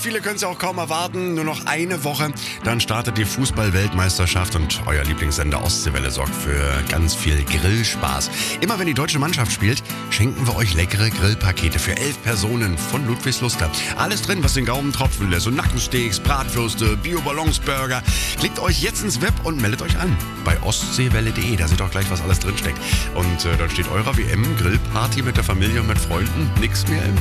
Viele können es ja auch kaum erwarten. Nur noch eine Woche, dann startet die Fußball-Weltmeisterschaft und euer Lieblingssender Ostseewelle sorgt für ganz viel Grillspaß. Immer wenn die deutsche Mannschaft spielt, schenken wir euch leckere Grillpakete für 11 Personen von Ludwigsluster. Alles drin, was den Gaumen tropfen lässt. So Nackensteaks, Bratwürste, Bio-Ballonsburger. Klickt euch jetzt ins Web und meldet euch an bei ostseewelle.de. Da seht ihr auch gleich, was alles drinsteckt. Und dann steht eurer WM-Grillparty mit der Familie und mit Freunden nix mehr im